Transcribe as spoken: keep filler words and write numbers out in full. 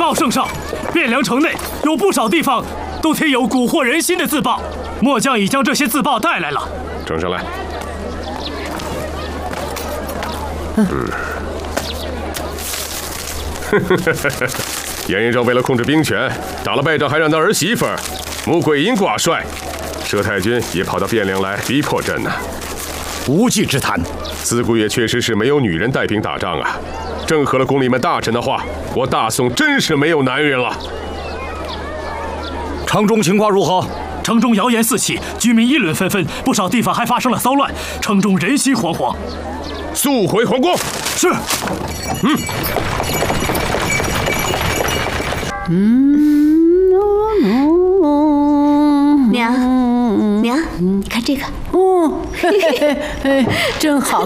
报圣上，汴梁城内有不少地方都贴有蛊惑人心的自报，末将已将这些自报带来了。 呈上来。嗯。严仁正为了控制兵权，打了败仗还让他儿媳妇穆桂英挂帅，佘太君也跑到汴梁来逼迫朕呢。 无稽之谈。 自古也确实是没有女人带兵打仗啊。正合了宫里面大臣的话，我大宋真是没有男人了。 城中情况如何？ 城中谣言四起，居民议论纷纷，不少地方还发生了骚乱，城中人心惶惶。 速回皇宫。 是。 嗯。 嗯，娘，娘，你看这个， 哦，嘿嘿嘿，真好